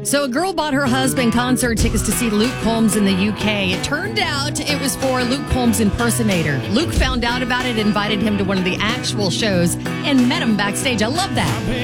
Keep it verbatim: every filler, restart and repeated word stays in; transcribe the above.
So a girl bought her husband concert tickets to see Luke Combs in the U K. It turned out it was for a Luke Combs impersonator. Luke found out about it, invited him to one of the actual shows, and met him backstage. I love that.